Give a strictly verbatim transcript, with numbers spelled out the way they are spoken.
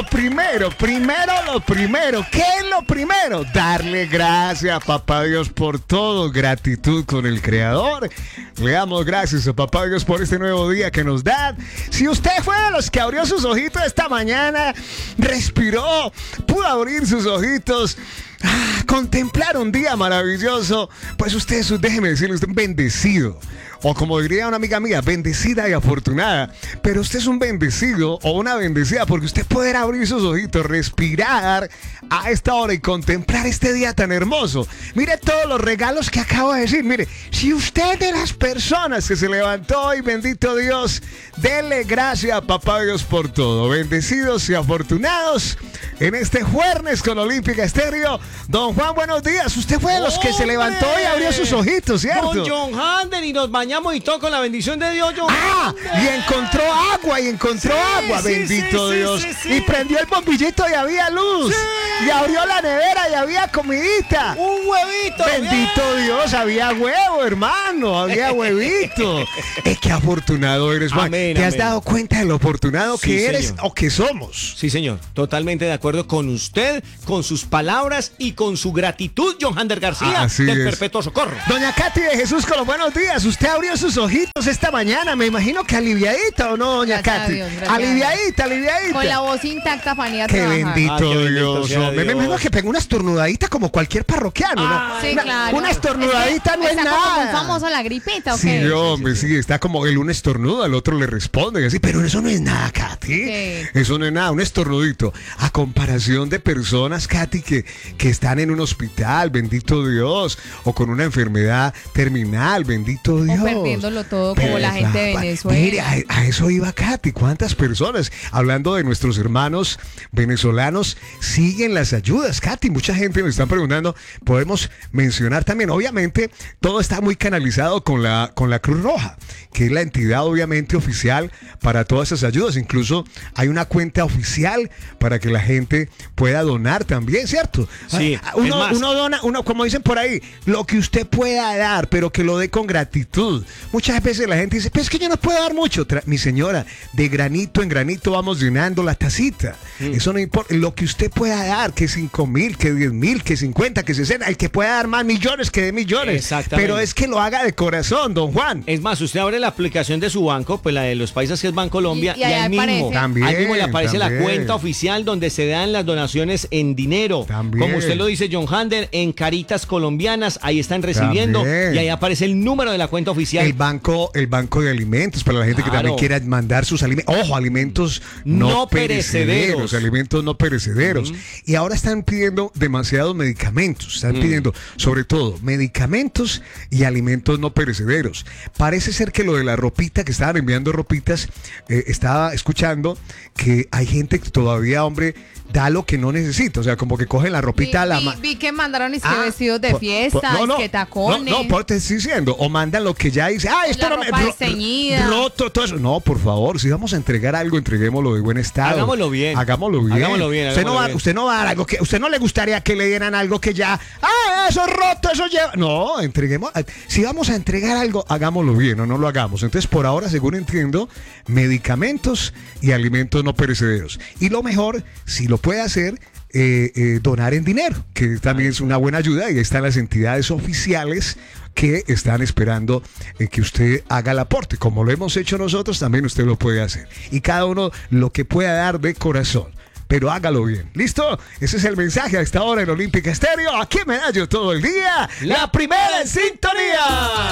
lo primero, primero lo primero. ¿Qué es lo primero? Darle gracias a Papá Dios por todo. Gratitud con el Creador. Le damos gracias a Papá Dios por este nuevo día que nos da. Si usted fue de los que abrió sus ojitos esta mañana, respiró, pudo abrir sus ojitos, ah, contemplar un día maravilloso, pues usted es, déjeme decirle, usted es bendecido. O como diría una amiga mía, bendecida y afortunada. Pero usted es un bendecido o una bendecida porque usted puede abrir sus ojitos, respirar a esta hora y contemplar este día tan hermoso. Mire todos los regalos que acabo de decir. Mire, si usted es de las personas que se levantó hoy, bendito Dios, denle gracias a Papá Dios por todo. Bendecidos y afortunados en este jueves con Olímpica Estéreo. Don Juan, buenos días. Usted fue de los que se levantó y abrió sus ojitos, ¿cierto? Don John Hander, y nos bañamos y todo con la bendición de Dios, John Ah, Hander. y encontró agua, y encontró Sí, agua, sí, bendito sí, sí, Dios. sí, sí. Y prendió el bombillito y había luz. Sí. Y abrió la nevera y había comidita. Un huevito. Bendito bien. Dios, había huevo, hermano, había huevito. Es que afortunado eres, Juan. Amén, ¿Te has amén. dado cuenta de lo afortunado Sí, que eres señor. o que somos? Sí, señor. Totalmente de acuerdo con usted, con sus palabras y con su gratitud, John Hander García, Así del es. Perpetuo Socorro. Doña Katy de Jesús, con los buenos días. Usted abrió sus ojitos esta mañana. Me imagino que aliviadita, ¿o no, doña Gracias a Katy? Dios, gracias a Dios. aliviadita, aliviadita. Con la voz intacta para ir a Qué trabajar. bendito Ah, qué bendito Dios, sea hombre. Me Dios. imagino que pegó una estornudadita como cualquier parroquiano. Ah, una, Sí, una- claro. una estornudadita Es que no es está como muy nada. famosa la gripita, ¿o Sí, qué? hombre, sí, está como el uno estornuda, el otro le responde, y así, pero eso no es nada, Katy. Sí. Eso no es nada, un estornudito. A comparación de personas, Katy, que, que están en un hospital, bendito Dios, o con una enfermedad terminal, bendito Dios. O perdiéndolo todo como Pero, la gente de pa- Venezuela. Mire, a, a eso iba Katy. ¿Cuántas personas, hablando de nuestros hermanos venezolanos, siguen las ayudas, Katy? Mucha gente me está preguntando, podemos mencionar también, obviamente, todo está muy canalizado con la, con la Cruz Roja, que es la entidad obviamente oficial para todas esas ayudas. Incluso hay una cuenta oficial para que la gente pueda donar también, ¿cierto? Sí, Ah, Uno, es más. uno dona, uno, como dicen por ahí, lo que usted pueda dar, pero que lo dé con gratitud. Muchas veces la gente dice, pero es que yo no puedo dar mucho. Tra- Mi señora, de granito en granito vamos llenando la tacita. Mm. Eso no importa. Lo que usted pueda dar, que cinco mil, que diez mil, que cincuenta, que sesenta, el que pueda dar más millones, que dé millones. Exactamente. Pero es que lo haga de corazón, don Juan. Es más, usted abre la aplicación de su banco, pues la de los países que es Bancolombia, Y- y, y ahí ahí mismo, aparece. También, ahí mismo le aparece también. la cuenta oficial donde se dan las donaciones en dinero. También. Como usted lo dice, John Hander, en Caritas Colombianas, ahí están recibiendo, También. y ahí aparece el número de la cuenta oficial. El banco, el banco de alimentos, para la gente que Claro. también quiera mandar sus alimentos. Ojo, alimentos no, No perecederos. perecederos. Alimentos no perecederos. Y ahora están pidiendo demasiados medicamentos. Están pidiendo, sobre todo, medicamentos y alimentos no perecederos. Parece ser que lo de la ropita, que estaban enviando ropitas, eh, estaba escuchando que hay gente que todavía, hombre, da lo que no necesita. O sea, como que cogen la Vi, ropita a la vi- ma- vi que mandaron es que Ah, vestidos de por- fiesta, por- no, no, es que tacones. No, no, por te estoy diciendo. O mandan lo que ya dice. Ah, esto La no me. ropa ro- desteñida. roto, todo eso. No, por favor, si vamos a entregar algo, entreguémoslo de buen estado. Hagámoslo bien. Hagámoslo bien. Hagámoslo bien, Usted, no hagámoslo va, bien. usted no va a dar algo que. Usted no le gustaría que le dieran algo que ya. Ah, eso es roto, eso lleva. No, entreguemos. Si vamos a entregar algo, hagámoslo bien o no lo hagamos. Entonces, por ahora, según entiendo, medicamentos y alimentos no perecederos. Y lo mejor, si lo puede hacer, eh, eh, donar en dinero, que también es una buena ayuda, y ahí están las entidades oficiales que están esperando eh, que usted haga el aporte. Como lo hemos hecho nosotros, también usted lo puede hacer. Y cada uno lo que pueda dar de corazón. Pero hágalo bien. ¿Listo? Ese es el mensaje a esta hora en Olímpica Estéreo. Aquí me Medallo todo el día. La primera en sintonía.